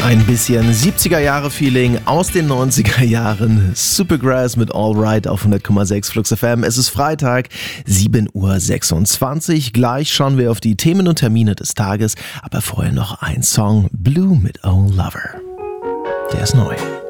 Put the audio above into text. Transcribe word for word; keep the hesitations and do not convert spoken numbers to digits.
Ein bisschen siebziger-Jahre-Feeling aus den neunziger Jahren. Supergrass mit All Right auf hundert Komma sechs Flux F M. Es ist Freitag, sieben Uhr sechsundzwanzig. Gleich schauen wir auf die Themen und Termine des Tages. Aber vorher noch ein Song. Blue mit Oh Lover. Der ist neu.